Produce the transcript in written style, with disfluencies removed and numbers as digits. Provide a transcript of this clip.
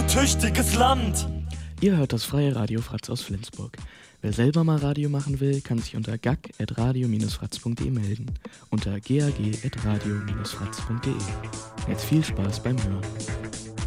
tüchtiges Land. Ihr hört das freie Radio Fratz aus Flensburg. Wer selber mal Radio machen will, kann sich unter gag@radio-fratz.de melden. Unter gag@radio-fratz.de. Jetzt viel Spaß beim Hören.